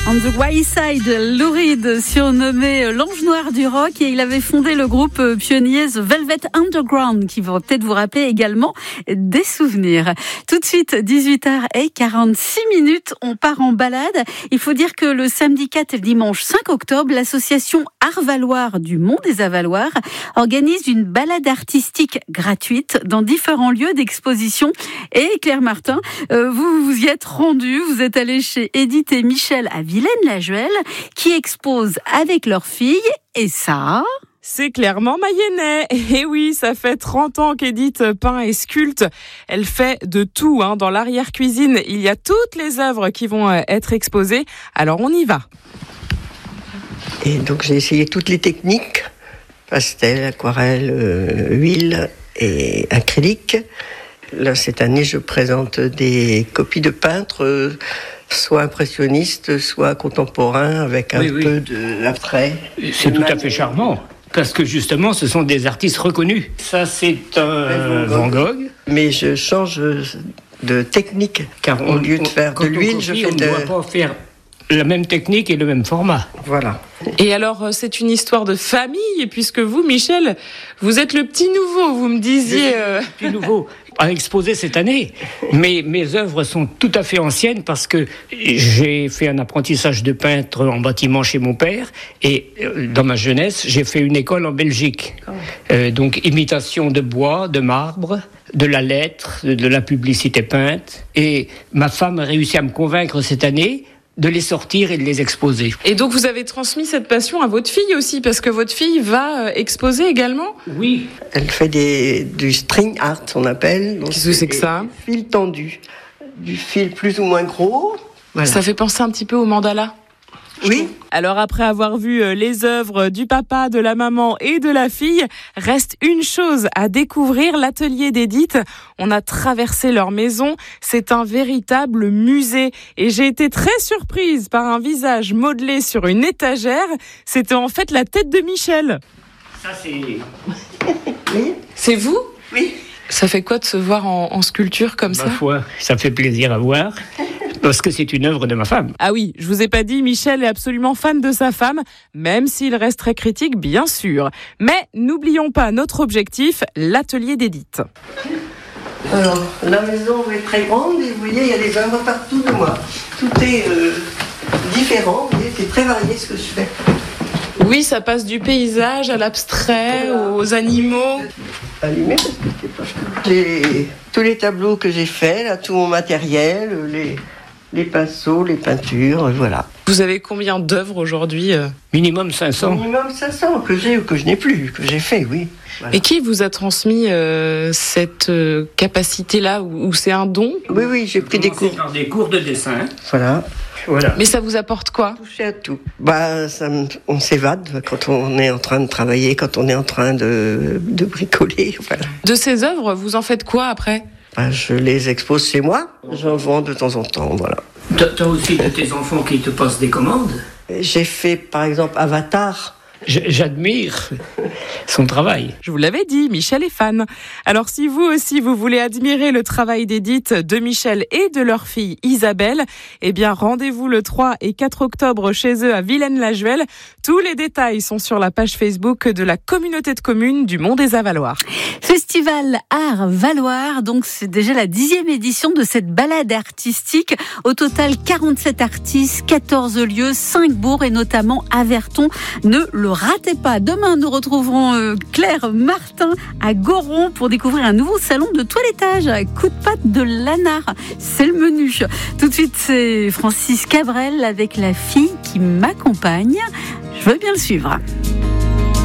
On the Wild Side, Lou Reed, surnommé l'ange noir du rock, et il avait fondé le groupe pionnier The Velvet Underground, qui va peut-être vous rappeler également des souvenirs. Tout de suite, 18h46, on part en balade. Il faut dire que le samedi 4 et le dimanche 5 octobre, l'association Arts-Valoir du Mont des Avaloirs organise une balade artistique gratuite dans différents lieux d'exposition. Et Claire Martin, vous y êtes rendu, vous êtes allé chez Edith et Michel à Vilaine-la-Juhel, qui exposent avec leur fille, et ça... C'est clairement Mayennais. Et oui, ça fait 30 ans qu'Edith peint et sculpte. Elle fait de tout. Dans l'arrière-cuisine, il y a toutes les œuvres qui vont être exposées. Alors on y va. Et donc j'ai essayé toutes les techniques, pastel, aquarelle, huile et acrylique. Là, cette année, je présente des copies de peintres, soit impressionnistes, soit contemporains, avec un peu d'abstrait. C'est tout à fait charmant, parce que justement, ce sont des artistes reconnus. Ça, c'est un Van Gogh. Mais je change de technique, car au lieu de faire de l'huile, je fais on ne doit pas faire la même technique et le même format. Voilà. Et alors, c'est une histoire de famille, puisque vous, Michel, vous êtes le petit nouveau, vous me disiez... Le petit nouveau à exposer cette année. Mais mes œuvres sont tout à fait anciennes parce que j'ai fait un apprentissage de peintre en bâtiment chez mon père et dans ma jeunesse, j'ai fait une école en Belgique. Donc, imitation de bois, de marbre, de la lettre, de la publicité peinte. Et ma femme a réussi à me convaincre cette année de les sortir et de les exposer. Et donc vous avez transmis cette passion à votre fille aussi, parce que votre fille va exposer également ? Oui. Elle fait du string art, on appelle. Qu'est-ce que c'est que ça ? Du fil tendu, du fil plus ou moins gros. Voilà. Ça fait penser un petit peu au mandala ? Oui. Alors après avoir vu les œuvres du papa, de la maman et de la fille, reste une chose à découvrir, l'atelier d'Edith. On a traversé leur maison, c'est un véritable musée. Et j'ai été très surprise par un visage modelé sur une étagère. C'était en fait la tête de Michel. Ça, c'est... Oui. C'est vous ? Oui. Ça fait quoi de se voir en sculpture comme ça ? Ma foi, ça fait plaisir à voir. Parce que c'est une œuvre de ma femme. Ah oui, je vous ai pas dit, Michel est absolument fan de sa femme, même s'il reste très critique, bien sûr. Mais n'oublions pas notre objectif, l'atelier d'Edith. Alors, la maison est très grande et vous voyez, il y a des œuvres partout de moi. Tout est différent, vous voyez, c'est très varié ce que je fais. Oui, ça passe du paysage à l'abstrait, aux animaux. Allumé parce que c'est pas... Tous les tableaux que j'ai faits, là, tout mon matériel, les pinceaux, les peintures, voilà. Vous avez combien d'œuvres aujourd'hui ? Minimum 500. Minimum 500 que j'ai ou que je n'ai plus, que j'ai fait, oui. Voilà. Et qui vous a transmis cette capacité-là, ou c'est un don ? Oui, j'ai pris des cours. Dans des cours de dessin. Voilà. Mais ça vous apporte quoi ? Toucher à tout. On s'évade quand on est en train de travailler, quand on est en train de bricoler, voilà. De ces œuvres, vous en faites quoi après ? Je les expose chez moi, j'en vends de temps en temps, voilà. T'as aussi de tes enfants qui te passent des commandes ? J'ai fait, par exemple, Avatar. J'admire son travail. Je vous l'avais dit, Michel est fan. Alors si vous aussi vous voulez admirer le travail d'Edith, de Michel et de leur fille Isabelle, eh bien rendez-vous le 3 et 4 octobre chez eux à Vilaine-la-Juhel. Tous les détails sont sur la page Facebook de la communauté de communes du Mont des Avaloirs. Festival Arts-Valoir, donc c'est déjà la 10e édition de cette balade artistique. Au total, 47 artistes, 14 lieux, 5 bourgs et notamment Averton. Ne le ratez pas. Demain, nous retrouverons Claire Martin à Goron pour découvrir un nouveau salon de toilettage à coup de patte de Lanard. C'est le menu. Tout de suite, c'est Francis Cabrel avec La fille qui m'accompagne. Je veux bien le suivre.